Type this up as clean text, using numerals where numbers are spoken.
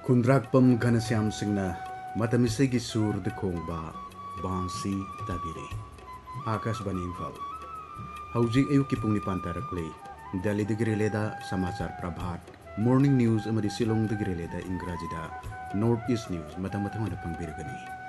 ꯈꯨꯟꯗ꯭ꯔꯥꯛꯄꯝ ꯘꯅꯁ꯭ꯌꯥꯝꯁꯤꯡꯅ ꯃꯇꯝ ꯏꯁꯩꯒꯤ ꯁꯨꯔꯗ ꯈꯣꯡꯕ ꯕꯥꯡꯁꯤ ꯇꯥꯕꯤꯔꯦ꯫ आकाशवाणी इम्फाल हौजिक अयुक्की पुंग निपान तारकले दिल्लीदगी रिलेदा समाचार प्रभात morning news अमदी शिलोंगदगी रिलेदा इंग्राजीदा north east news मतम पंगबिरगनी।